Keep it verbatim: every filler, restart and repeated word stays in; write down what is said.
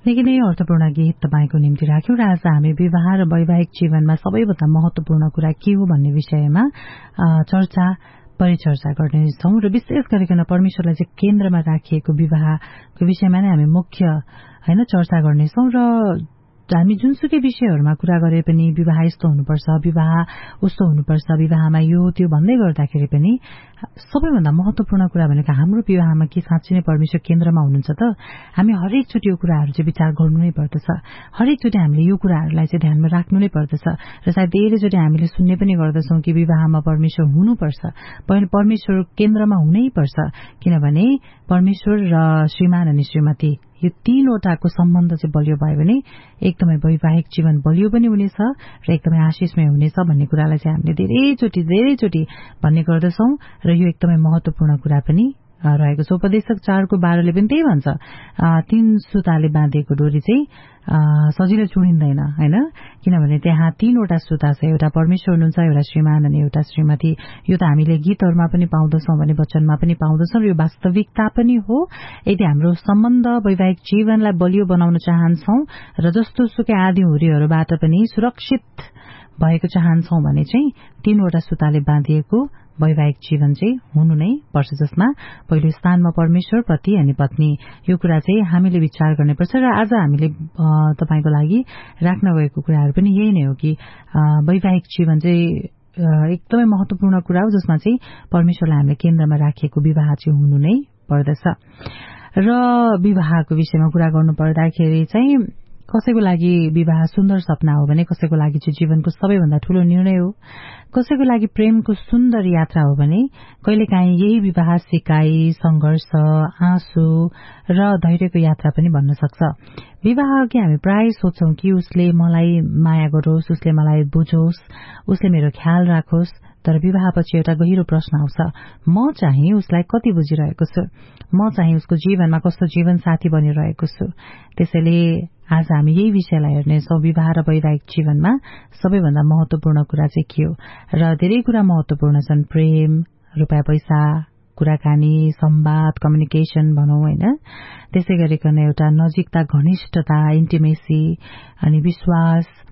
निकै नै अर्थपूर्ण गीत तपाईको निम्ति राख्यौं र आज हामी विवाह र वैवाहिक जीवनमा सबैभन्दा महत्वपूर्ण कुरा के हो भन्ने विषयमा चर्चा परिचर्चा गर्नेछौं र विशेष गरिकन परमेश्वरलाई चाहिँ केन्द्रमा राखिएको विवाहको विषयमा नै हामी मुख्य हैन चर्चा गर्नेछौं र हामी जुनसुकै विषयहरूमा कुरा गरे पनि विवाह यस्तो हुनुपर्छ, विवाह उस्तो हुनुपर्छ, विवाहमा यो त्यो भन्दै गर्दाखेरि पनि सबैभन्दा महत्वपूर्ण कुरा भनेको हाम्रो विवाहमा के साँच्चै नै परमेश्वर केन्द्रमा हुनुहुन्छ त? हामी हरेकचोटि यो कुराहरू चाहिँ विचार गर्नु नै पर्दछ। हरेकचोटि हामीले यो कुराहरूलाई चाहिँ ध्यानमा राख्नु नै पर्दछ र सायद धेरैचोटि हामीले सुन्ने पनि गर्दछौं कि विवाहमा परमेश्वर हुनुपर्छ, परमेश्वर केन्द्रमा हुनै पर्छ, किनभने परमेश्वर र श्रीमान अनि श्रीमती यो तीनवटाको सम्बन्ध चाहिँ बलियो भयो भने एकदमै वैवाहिक जीवन बलियो पनि हुनेछ र एकदमै आशिषमय हुनेछ भन्ने कुरालाई चाहिँ हामीले धेरैचोटि धेरैचोटि भन्ने गर्दछौं र यो एकदमै महत्वपूर्ण कुरा पनि रहेको छ। उपदेशक चारको बाह्रले पनि त्यही भन्छ, तीन सुताले बाँधिएको डोरी चाहिँ सजिलो चुडिँदैन हैन, किनभने त्यहाँ तीनवटा सुता छ, एउटा परमेश्वर हुनुहुन्छ, एउटा श्रीमान अनि एउटा श्रीमती। यो त हामीले गीतहरूमा पनि पाउँदछौं भने वचनमा पनि पाउँदछौं र यो वास्तविकता पनि हो। यदि हाम्रो सम्बन्ध वैवाहिक जीवनलाई बलियो बनाउन चाहन्छौं र जस्तो सुकै आँधी हुरीहरूबाट पनि सुरक्षित भएको चाहन्छौं भने चाहिँ तीनवटा सुताले बाँधिएको वैवाहिक जीवन चाहिँ हुनु नै पर्छ, जसमा पहिलो स्थानमा परमेश्वर, पति अनि पत्नी। यो कुरा चाहिँ हामीले विचार गर्नुपर्छ र आज हामीले तपाईको लागि राख्न गएको कुराहरू पनि यही नै हो कि वैवाहिक जीवन चाहिँ एकदमै महत्वपूर्ण कुरा हो, जसमा चाहिँ परमेश्वरलाई हामीले केन्द्रमा राखिएको विवाह चाहिँ हुनु नै पर्दछ। र विवाहको विषयमा कुरा गर्नु पर्दाखेरि चाहिँ कसैको लागि विवाह सुन्दर सपना हो भने कसैको लागि चाहिँ जीवनको सबैभन्दा ठूलो निर्णय हो। कसैको लागि प्रेमको सुन्दर यात्रा हो भने कहिलेकाहीँ यही विवाह सिकाइ, संघर्ष, आँसु र धैर्यको यात्रा पनि भन्न सक्छ। विवाह अघि हामी प्राय सोच्छौं कि उसले मलाई माया गरोस्, उसले मलाई बुझोस्, उसले मेरो ख्याल राखोस्, तर विवाहपछि एउटा गहिरो प्रश्न आउँछ, म चाहिँ उसलाई कति बुझिरहेको छु, म चाहिँ उसको जीवनमा कस्तो जीवन साथी बनिरहेको छु। त्यसैले आज हामी यही विषयलाई हेर्नेछौं, विवाह र वैवाहिक जीवनमा सबैभन्दा महत्वपूर्ण कुरा चाहिँ के हो। र धेरै कुरा महत्वपूर्ण छन्, प्रेम, रुपियाँ पैसा, कुराकानी, संवाद, कम्युनिकेशन भनौं हैन, त्यसै गरिकन एउटा नजिकता, घनिष्ठता, इन्टिमेसी अनि विश्वास